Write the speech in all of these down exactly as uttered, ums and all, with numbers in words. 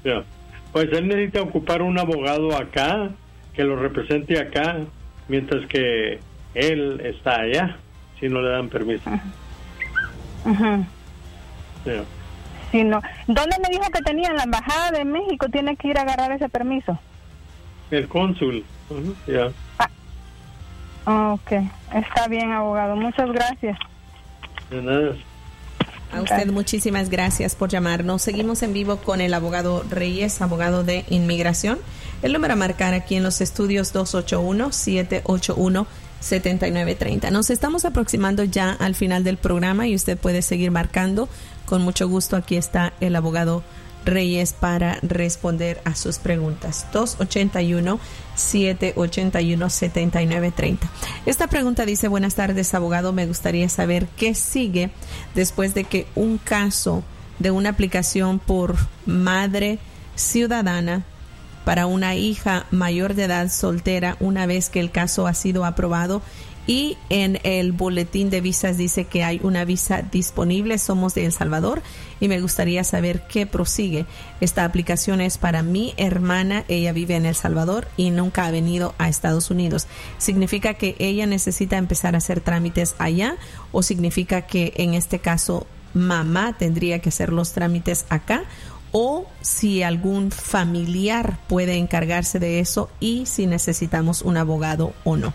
Yeah. Pues él necesita ocupar un abogado acá, que lo represente acá, mientras que él está allá, si no le dan permiso. Uh-huh. Uh-huh. Yeah. Sí, no. ¿Dónde me dijo que tenía? En la embajada de México tiene que ir a agarrar ese permiso. El cónsul. Uh-huh. Yeah. Ah, ok, está bien, abogado. Muchas gracias. De nada. A usted muchísimas gracias por llamarnos. Seguimos en vivo con el abogado Reyes, abogado de inmigración. El número a marcar aquí en los estudios dos ocho uno, siete ocho uno, siete nueve tres cero. Nos estamos aproximando ya al final del programa y usted puede seguir marcando. Con mucho gusto, aquí está el abogado Reyes para responder a sus preguntas. dos ocho uno, siete ocho uno, siete nueve tres cero. Esta pregunta dice: buenas tardes, abogado, me gustaría saber qué sigue después de que un caso de una aplicación por madre ciudadana para una hija mayor de edad soltera, una vez que el caso ha sido aprobado y en el boletín de visas dice que hay una visa disponible. Somos de El Salvador y me gustaría saber qué prosigue. Esta aplicación es para mi hermana, ella vive en El Salvador y nunca ha venido a Estados Unidos. ¿Significa que ella necesita empezar a hacer trámites allá o significa que en este caso mamá tendría que hacer los trámites acá? O si algún familiar puede encargarse de eso y si necesitamos un abogado o no.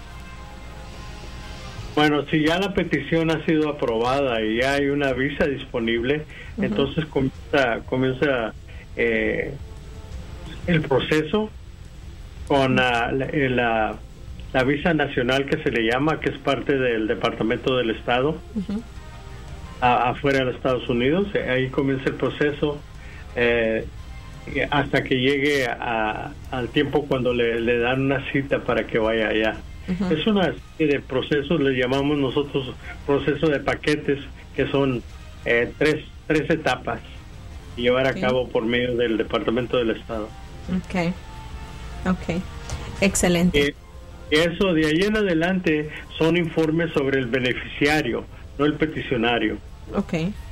Bueno, si ya la petición ha sido aprobada y ya hay una visa disponible, uh-huh. entonces comienza, comienza eh, el proceso con la, la, la visa nacional que se le llama, que es parte del Departamento del Estado, uh-huh. a, afuera de los Estados Unidos. Ahí comienza el proceso eh, hasta que llegue a, al tiempo cuando le, le dan una cita para que vaya allá. Uh-huh. Es una serie de procesos, le llamamos nosotros proceso de paquetes, que son eh, tres, tres etapas y llevar okay. a cabo por medio del Departamento del Estado. Ok, ok, excelente. Eh, eso de ahí en adelante son informes sobre el beneficiario, no el peticionario. Ok.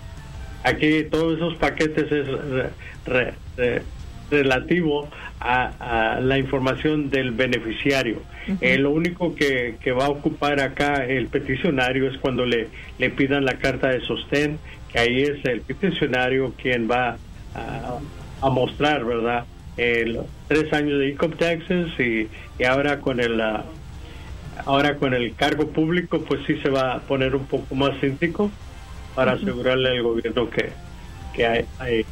Aquí todos esos paquetes es re, re, re, relativo a, a la información del beneficiario. Uh-huh. Eh, lo único que, que va a ocupar acá el peticionario es cuando le, le pidan la carta de sostén, que ahí es el peticionario quien va a, a mostrar, ¿verdad? Eh, los tres años de income taxes y, y ahora con el uh, ahora con el cargo público, pues sí se va a poner un poco más céntrico para uh-huh. asegurarle al gobierno que, que hay, hay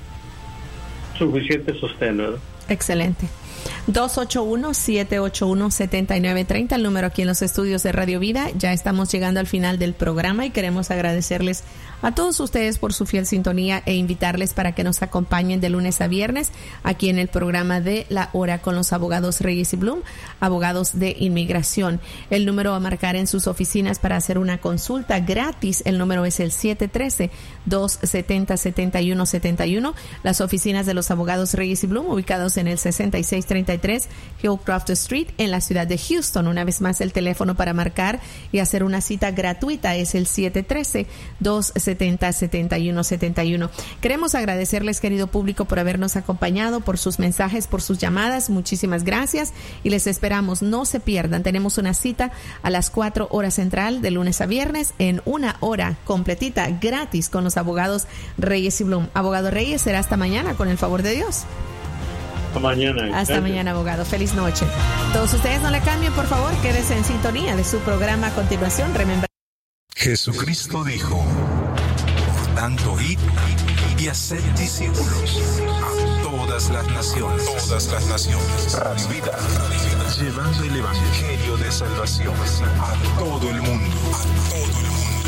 suficiente sostén, ¿verdad? Excelente. dos ocho uno, siete ocho uno, siete nueve tres cero, el número aquí en los estudios de Radio Vida. Ya estamos llegando al final del programa y queremos agradecerles a todos ustedes por su fiel sintonía e invitarles para que nos acompañen de lunes a viernes aquí en el programa de La Hora con los abogados Reyes y Bloom, abogados de inmigración. El número a marcar en sus oficinas para hacer una consulta gratis, el número es el siete uno tres, dos siete cero, siete uno siete uno. Las oficinas de los abogados Reyes y Bloom, ubicados en el sesenta y seis treinta y tres Hillcroft Street en la ciudad de Houston. Una vez más, el teléfono para marcar y hacer una cita gratuita es el siete uno tres, dos siete cero, siete uno siete uno. Queremos agradecerles, querido público, por habernos acompañado, por sus mensajes, por sus llamadas. Muchísimas gracias y les esperamos. No se pierdan. Tenemos una cita a las cuatro horas central de lunes a viernes en una hora completita gratis con los abogados Reyes y Bloom. Abogado Reyes, será hasta mañana con el favor de Dios. Hasta mañana. Hasta Gracias. Mañana, abogado. Feliz noche. Todos ustedes no le cambien, por favor. Quédese en sintonía de su programa a continuación. Remember. Jesucristo dijo: por tanto, id y haced discípulos a todas las naciones. Todas las naciones. Radio Vida, llevando el evangelio de salvación a todo el mundo. A todo el mundo.